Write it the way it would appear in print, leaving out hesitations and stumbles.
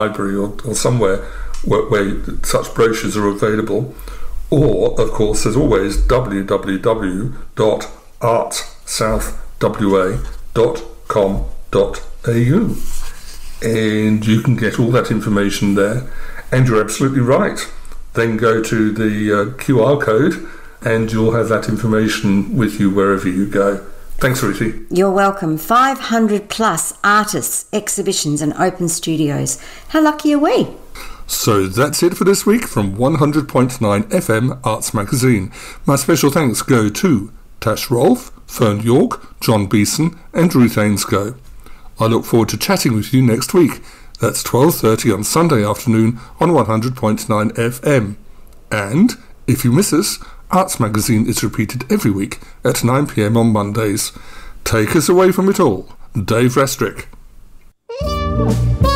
library or somewhere where such brochures are available. Or, of course, there's always www.artsouthwa.com.au, and you can get all that information there. And you're absolutely right. Then go to the QR code and you'll have that information with you wherever you go. Thanks, Ruthie. You're welcome. 500 plus artists, exhibitions and open studios. How lucky are we? So that's it for this week from 100.9 FM Arts Magazine. My special thanks go to Tash Rolfe, Fern York, John Beeson and Ruth Ainscoe. I look forward to chatting with you next week. That's 12:30 on Sunday afternoon on 100.9 FM. And, if you miss us, Arts Magazine is repeated every week at 9 p.m. on Mondays. Take us away from it all, Dave Restrick.